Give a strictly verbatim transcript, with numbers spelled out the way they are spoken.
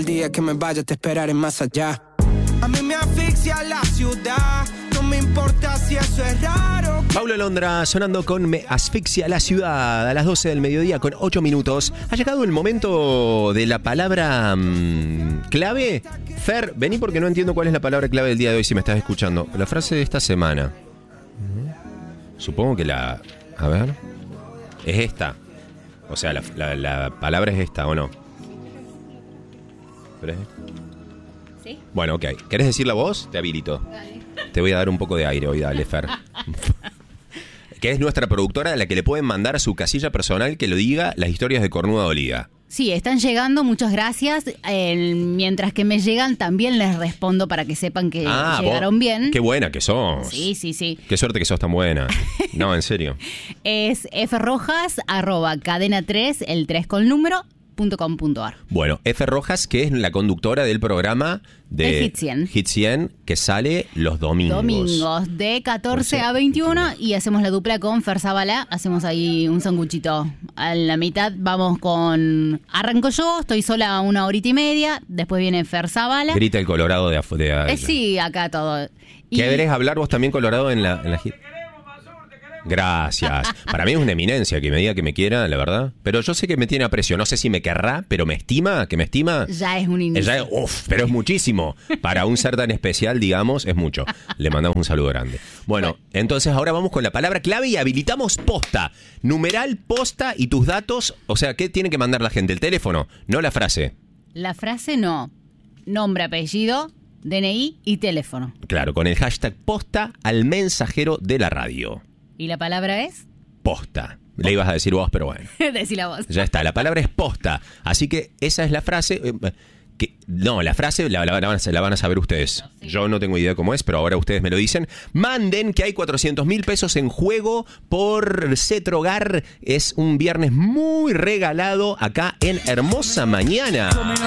el día que me vaya te esperaré más allá. A mí me asfixia la ciudad, no me importa si eso es raro. Paulo Londra sonando con Me asfixia la ciudad a las doce del mediodía con ocho minutos. Ha llegado el momento de la palabra mmm, clave. Fer, vení porque no entiendo cuál es la palabra clave del día de hoy si me estás escuchando. La frase de esta semana. Supongo que la... A ver... Es esta. O sea, la, la, la palabra es esta, ¿o no? ¿Pero es esta? ¿Sí? Bueno, ok. ¿Querés decir la voz? Te habilito. Dale. Te voy a dar un poco de aire hoy, dale, Fer. Que es nuestra productora a la que le pueden mandar a su casilla personal que lo diga las historias de Cornuda Dolida. Sí, están llegando, muchas gracias. Eh, mientras que me llegan, también les respondo para que sepan que ah, llegaron vos, bien. Qué buena que sos. Sí, sí, sí. Qué suerte que sos tan buena. No, en serio. Es frojas, arroba cadena tres, el tres con número, punto com punto ar. Bueno, F. Rojas, que es la conductora del programa de El Hit cien. Hit cien, que sale los domingos. Domingos, de catorce a veintiuno, y hacemos la dupla con Fer Zavala. Hacemos ahí un sanguchito. A la mitad vamos con... Arranco yo, estoy sola una horita y media, después viene Fer Zavala. Grita el Colorado de afuera. Eh, sí, acá todo. Y... ¿Querés hablar vos también Colorado en la, en la Hit? Gracias. Para mí es una eminencia que me diga que me quiera, la verdad. Pero yo sé que me tiene aprecio. No sé si me querrá, pero me estima, que me estima. Ya es un inicio. Ya es, uf, pero es muchísimo. Para un ser tan especial, digamos, es mucho. Le mandamos un saludo grande. Bueno, bueno, entonces ahora vamos con la palabra clave y habilitamos posta. Numeral, posta y tus datos. O sea, ¿qué tiene que mandar la gente? El teléfono, no la frase. La frase no. Nombre, apellido, D N I y teléfono. Claro, con el hashtag posta al mensajero de la radio. ¿Y la palabra es? Posta. Le ibas a decir vos, pero bueno. Decí la voz. Ya está, la palabra es posta. Así que esa es la frase. Eh, que, no, la frase la, la, la, van a, la van a saber ustedes. No, sí. Yo no tengo idea cómo es, pero ahora ustedes me lo dicen. Manden que hay cuatrocientos mil pesos en juego por Cetrogar. Es un viernes muy regalado acá en Hermosa Mañana.